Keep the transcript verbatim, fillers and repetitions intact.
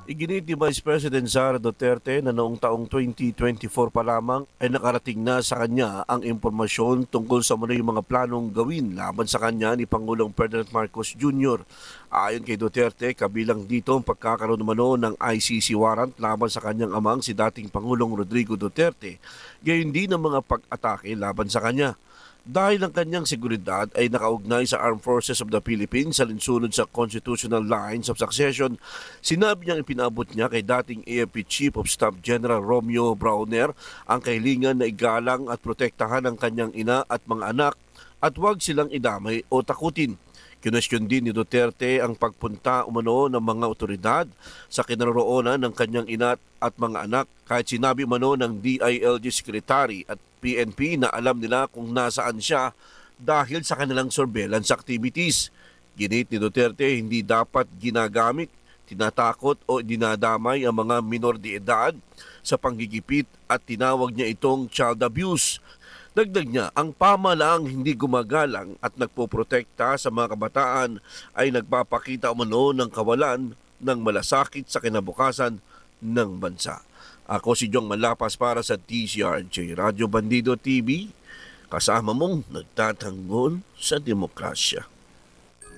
Iginit ni Vice President Sara Duterte na noong taong twenty twenty-four pa lamang ay nakarating na sa kanya ang impormasyon tungkol sa muna yung mga planong gawin laban sa kanya ni Pangulong Ferdinand Marcos Junior Ayon kay Duterte, kabilang dito ang pagkakaroon umano ng I C C warrant laban sa kanyang amang si dating Pangulong Rodrigo Duterte, gayon din ang mga pag-atake laban sa kanya. Dahil ang kanyang seguridad ay nakaugnay sa Armed Forces of the Philippines sa linsunod sa constitutional lines of succession, sinabi niyang ipinabot niya kay dating A F P Chief of Staff General Romeo Browner ang kahilingan na igalang at protektahan ang kanyang ina at mga anak at huwag silang idamay o takutin. Kinwestiyon din ni Duterte ang pagpunta umano ng mga otoridad sa kinaroroonan ng kanyang ina at mga anak kahit sinabi umano ng D I L G Secretary at P N P na alam nila kung nasaan siya dahil sa kanilang surveillance activities. Ginit ni Duterte hindi dapat ginagamit, tinatakot o dinadamay ang mga minor de edad sa panggigipit at tinawag niya itong child abuse. Dagdag niya, ang pamahalaang hindi gumagalang at nagpoprotekta sa mga kabataan ay nagpapakita umano ng kawalan ng malasakit sa kinabukasan ng bansa. Ako si Jong Malapas para sa T C R J Radio Bandido T V, kasama mong nagtatanggol sa demokrasya.